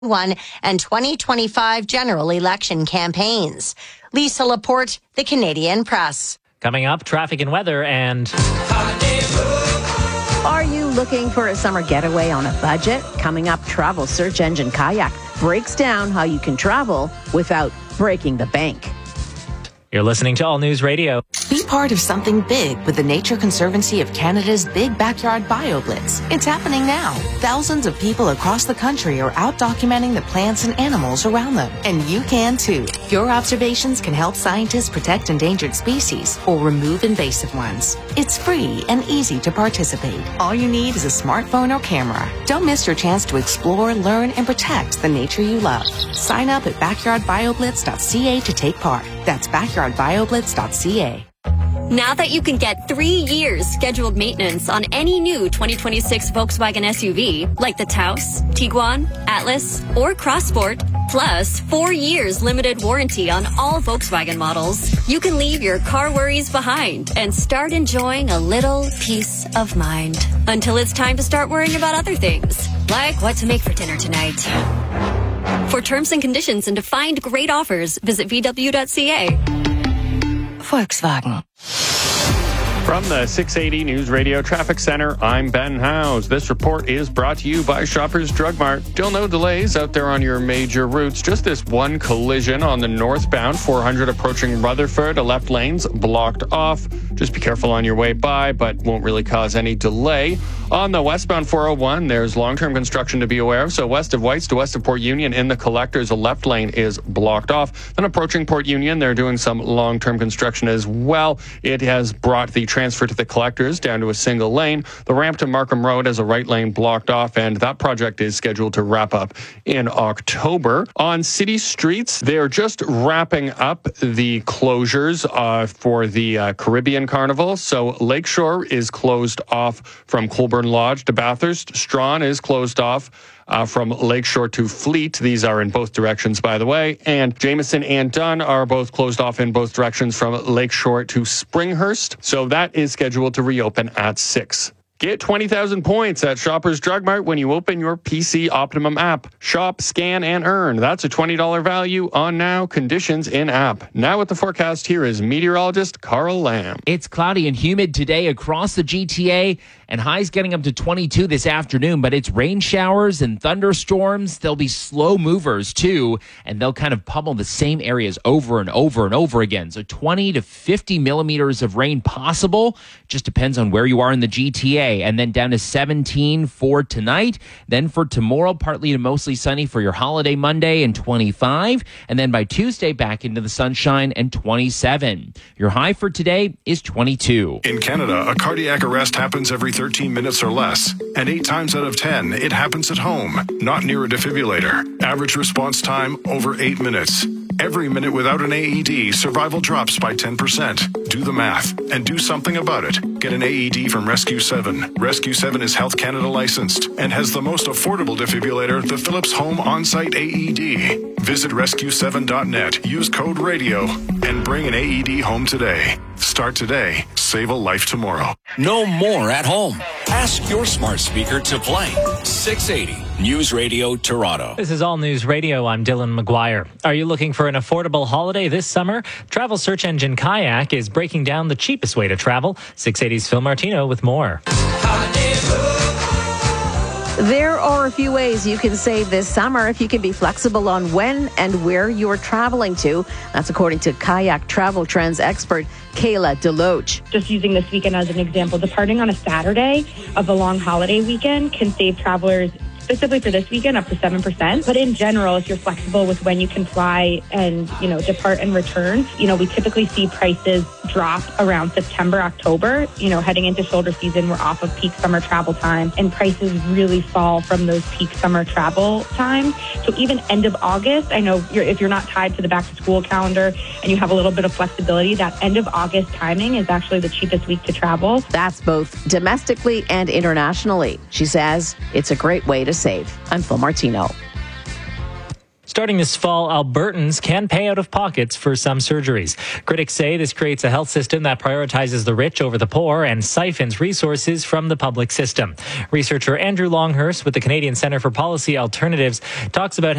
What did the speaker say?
and 2025 general election campaigns. Lisa Laporte, The Canadian Press. Coming up, traffic and weather and... Are you looking for a summer getaway on a budget? Coming up, travel search engine Kayak breaks down how you can travel without breaking the bank. You're listening to All News Radio. Be part of something big with the Nature Conservancy of Canada's Big Backyard BioBlitz. It's happening now. Thousands of people across the country are out documenting the plants and animals around them. And you can too. Your observations can help scientists protect endangered species or remove invasive ones. It's free and easy to participate. All you need is a smartphone or camera. Don't miss your chance to explore, learn, and protect the nature you love. Sign up at backyardbioblitz.ca to take part. That's backyardbioblitz.ca. Now that you can get 3 years scheduled maintenance on any new 2026 Volkswagen SUV, like the Taos, Tiguan, Atlas, or Crossport, plus 4 years limited warranty on all Volkswagen models, you can leave your car worries behind and start enjoying a little peace of mind. Until it's time to start worrying about other things, like what to make for dinner tonight. For terms and conditions and to find great offers, visit VW.ca. Volkswagen. From the 680 News Radio Traffic Center, I'm Ben Howes. This report is brought to you by Shoppers Drug Mart. Still no delays out there on your major routes. Just this one collision on the northbound 400 approaching Rutherford. A left lane's blocked off. Just be careful on your way by, but won't really cause any delay. On the westbound 401, there's long-term construction to be aware of. So west of Whites to west of Port Union in the collectors, a left lane is blocked off. Then approaching Port Union, they're doing some long-term construction as well. It has brought the transfer to the collectors down to a single lane. The ramp to Markham Road has a right lane blocked off, and that project is scheduled to wrap up in October. On city streets, they're just wrapping up the closures for the Caribbean Carnival. So Lakeshore is closed off from Colborne Lodge to Bathurst. Strawn is closed off from Lakeshore to Fleet. These are in both directions, by the way. And Jameson and Dunn are both closed off in both directions from Lakeshore to Springhurst. So that is scheduled to reopen at 6. Get 20,000 points at Shoppers Drug Mart when you open your PC Optimum app. Shop, scan, and earn. That's a $20 value on now. Conditions in app. Now with the forecast, here is meteorologist Carl Lamb. It's cloudy and humid today across the GTA, and highs getting up to 22 this afternoon, but it's rain showers and thunderstorms. They'll be slow movers too, and they'll kind of pummel the same areas over and over and over again. So 20 to 50 millimeters of rain possible. Just depends on where you are in the GTA. And then down to 17 for tonight. Then for tomorrow, partly to mostly sunny for your holiday Monday and 25. And then by Tuesday, back into the sunshine and 27. Your high for today is 22. In Canada, a cardiac arrest happens every 13 minutes or less. And 8 times out of 10, it happens at home, not near a defibrillator. Average response time, over 8 minutes. Every minute without an AED, survival drops by 10%. Do the math and do something about it. Get an AED from Rescue 7. Rescue 7 is Health Canada licensed and has the most affordable defibrillator, the Philips Home On-Site AED. Visit rescue7.net, use code RADIO, and bring an AED home today. Start today. Save a life tomorrow. No more at home. Ask your smart speaker to play 680 News Radio Toronto. This is All News Radio. I'm Dylan McGuire. Are you looking for an affordable holiday this summer? Travel search engine Kayak is breaking down the cheapest way to travel. 680's Phil Martino with more. There are a few ways you can save this summer if you can be flexible on when and where you're traveling to. That's according to Kayak travel trends expert Kayla Deloach. Just using this weekend as an example, departing on a Saturday of a long holiday weekend can save travelers specifically for this weekend up to 7%. But in general, if you're flexible with when you can fly and, depart and return, we typically see prices drop around September, October. Heading into shoulder season, we're off of peak summer travel time, and prices really fall from those peak summer travel times. So even end of August, I know if you're not tied to the back to school calendar and you have a little bit of flexibility, that end of August timing is actually the cheapest week to travel. That's both domestically and internationally. She says it's a great way to save. I'm Phil Martino. Starting this fall, Albertans can pay out of pockets for some surgeries. Critics say this creates a health system that prioritizes the rich over the poor and siphons resources from the public system. Researcher Andrew Longhurst with the Canadian Centre for Policy Alternatives talks about